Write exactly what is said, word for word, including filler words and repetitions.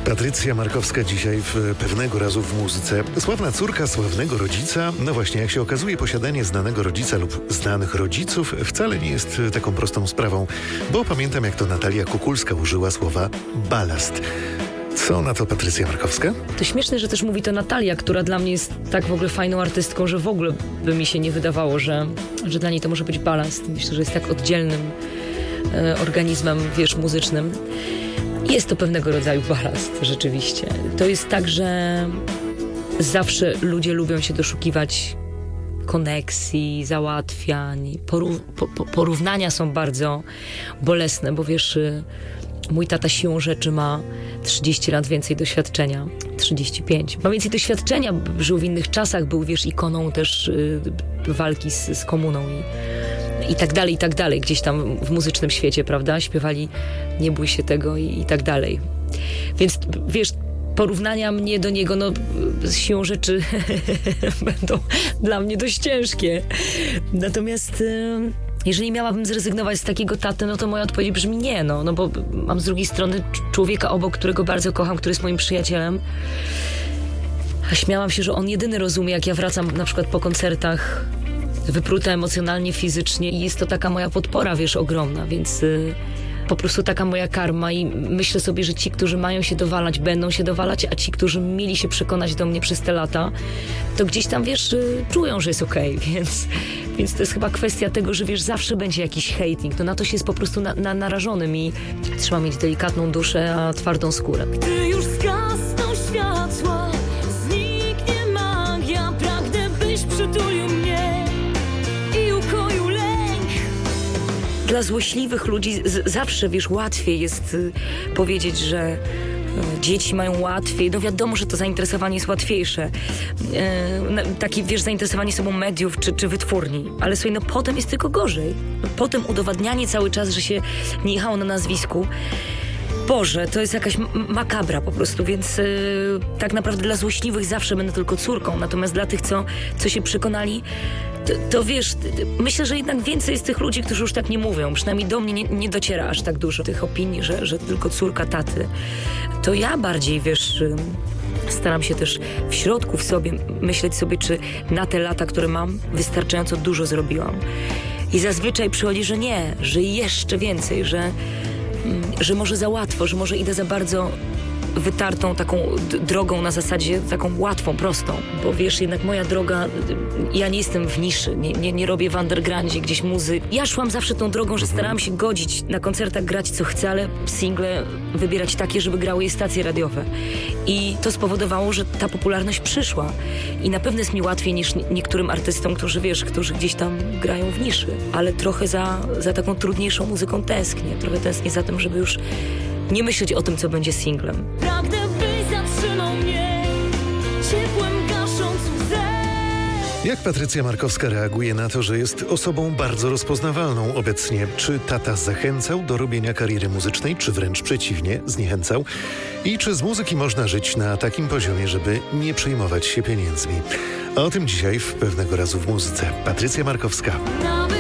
Patrycja Markowska dzisiaj w Pewnego razu w muzyce. Sławna córka sławnego rodzica. No właśnie, jak się okazuje, posiadanie znanego rodzica lub znanych rodziców wcale nie jest taką prostą sprawą, bo pamiętam, jak to Natalia Kukulska użyła słowa balast. Co na to Patrycja Markowska? To śmieszne, że też mówi to Natalia, która dla mnie jest tak w ogóle fajną artystką, że w ogóle by mi się nie wydawało, że, że dla niej to może być balast. Myślę, że jest tak oddzielnym e, organizmem, wiesz, muzycznym. Jest to pewnego rodzaju balast, rzeczywiście. To jest tak, że zawsze ludzie lubią się doszukiwać koneksji, załatwiań. Porów, po, po, porównania są bardzo bolesne, bo wiesz, mój tata siłą rzeczy ma trzydzieści lat więcej doświadczenia. trzydzieści pięć. Ma więcej doświadczenia, żył w innych czasach, był, wiesz, ikoną też y, walki z, z komuną i i tak dalej, i tak dalej, gdzieś tam w muzycznym świecie, prawda? Śpiewali Nie bój się tego i, i tak dalej. Więc wiesz, porównania mnie do niego, no z siłą rzeczy będą dla mnie dość ciężkie. Natomiast y, jeżeli miałabym zrezygnować z takiego taty, no to moja odpowiedź brzmi nie, no, no bo mam z drugiej strony człowieka obok, którego bardzo kocham, który jest moim przyjacielem. A śmiałam się, że on jedyny rozumie, jak ja wracam na przykład po koncertach wypruta emocjonalnie, fizycznie i jest to taka moja podpora, wiesz, ogromna, więc y, po prostu taka moja karma i myślę sobie, że ci, którzy mają się dowalać, będą się dowalać, a ci, którzy mieli się przekonać do mnie przez te lata, to gdzieś tam, wiesz, y, czują, że jest okej, okay, więc, więc to jest chyba kwestia tego, że wiesz, zawsze będzie jakiś hating, no na to się jest po prostu na, na, narażonym i trzeba mieć delikatną duszę, a twardą skórę. Gdy już zgasną światła, zniknie magia, pragnę, byś przytulił mnie. Dla złośliwych ludzi z- zawsze, wiesz, łatwiej jest y, powiedzieć, że y, dzieci mają łatwiej. No wiadomo, że to zainteresowanie jest łatwiejsze. Y, takie, wiesz, zainteresowanie sobą mediów czy, czy wytwórni. Ale słuchaj, no potem jest tylko gorzej. Potem udowadnianie cały czas, że się nie jechało na nazwisku. Boże, to jest jakaś m- makabra po prostu, więc y, tak naprawdę dla złośliwych zawsze będę tylko córką. Natomiast dla tych, co, co się przekonali, To, to wiesz, myślę, że jednak więcej jest tych ludzi, którzy już tak nie mówią. Przynajmniej do mnie nie, nie dociera aż tak dużo tych opinii, że, że tylko córka taty. To ja bardziej, wiesz, staram się też w środku w sobie myśleć sobie, czy na te lata, które mam, wystarczająco dużo zrobiłam. I zazwyczaj przychodzi, że nie, że jeszcze więcej, że, że może za łatwo, że może idę za bardzo wytartą taką d- drogą na zasadzie taką łatwą, prostą, bo wiesz, jednak moja droga, ja nie jestem w niszy, nie, nie, nie robię w undergroundzie gdzieś muzy. Ja szłam zawsze tą drogą, że starałam się godzić, na koncertach grać co chcę, ale single wybierać takie, żeby grały je stacje radiowe. I to spowodowało, że ta popularność przyszła. I na pewno jest mi łatwiej niż niektórym artystom, którzy, wiesz, którzy gdzieś tam grają w niszy, ale trochę za, za taką trudniejszą muzyką tęsknię. Trochę tęsknię za tym, żeby już nie myśleć o tym, co będzie singlem. Pragnę, byś zatrzymał mnie ciepłem gasząc łzę. Jak Patrycja Markowska reaguje na to, że jest osobą bardzo rozpoznawalną obecnie? Czy tata zachęcał do robienia kariery muzycznej, czy wręcz przeciwnie, zniechęcał? I czy z muzyki można żyć na takim poziomie, żeby nie przejmować się pieniędzmi? A o tym dzisiaj w Pewnego razu w muzyce. Patrycja Markowska. Nawet